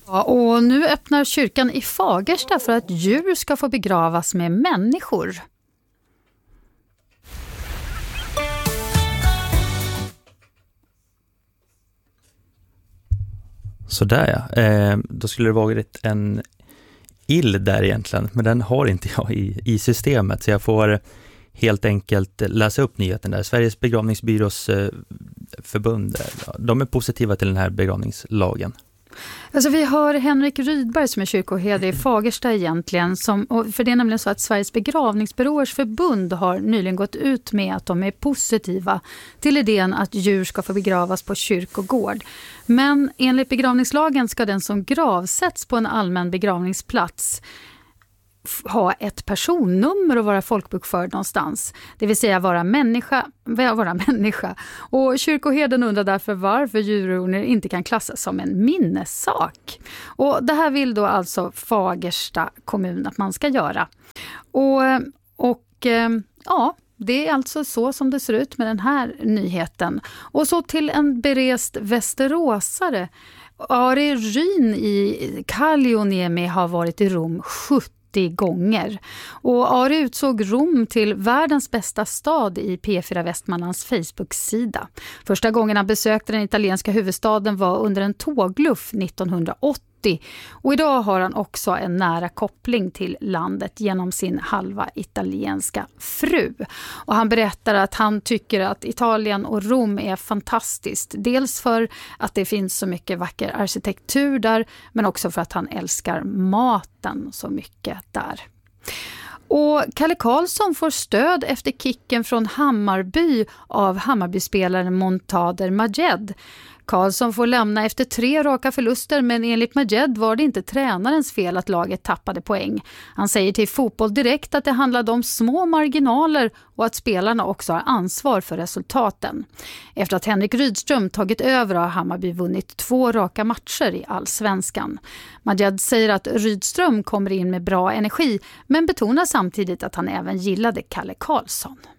Ja, och nu öppnar kyrkan i Fagersta för att djur ska få begravas med människor. Sådär ja. Då skulle det varit en ill där egentligen, men den har inte jag i systemet, så jag får helt enkelt läsa upp nyheten där. Sveriges begravningsbyrås förbund, de är positiva till den här begravningslagen. Alltså vi har Henrik Rydberg som är kyrkoherde i Fagersta egentligen. För det är nämligen så att Sveriges begravningsbyråers förbund har nyligen gått ut med att de är positiva till idén att djur ska få begravas på kyrkogård. Men enligt begravningslagen ska den som gravsätts på en allmän begravningsplats ha ett personnummer och vara folkbokförd någonstans. Det vill säga vara människa. Och kyrkoherden undrar därför varför djururner inte kan klassas som en minnessak. Och det här vill då alltså Fagersta kommun att man ska göra. Ja, det är alltså så som det ser ut med den här nyheten. Och så till en berest västeråsare. Ari Ryn i Kalioniemi har varit i Rom 70 gånger. Och Ari utsåg Rom till världens bästa stad i P4 Västmanlands Facebook-sida. Första gången han besökte den italienska huvudstaden var under en tågluff 1980. Och idag har han också en nära koppling till landet genom sin halva italienska fru. Och han berättar att han tycker att Italien och Rom är fantastiskt. Dels för att det finns så mycket vacker arkitektur där, men också för att han älskar maten så mycket där. Och Kalle Karlsson får stöd efter kicken från Hammarby av Hammarby-spelaren Montader Majed. Karlsson får lämna efter 3 raka förluster, men enligt Majed var det inte tränarens fel att laget tappade poäng. Han säger till Fotboll Direkt att det handlade om små marginaler och att spelarna också har ansvar för resultaten. Efter att Henrik Rydström tagit över har Hammarby vunnit 2 raka matcher i Allsvenskan. Majed säger att Rydström kommer in med bra energi, men betonar samtidigt att han även gillade Kalle Karlsson.